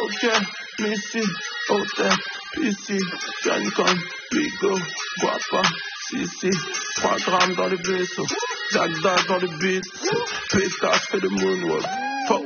Okay, Missy, Hotel, PC, Cancun, Bigo, Guapa, CC, 3 grammes dans les vaisseaux, Jack Dog dans les beats, pétasse fait de moonwalk.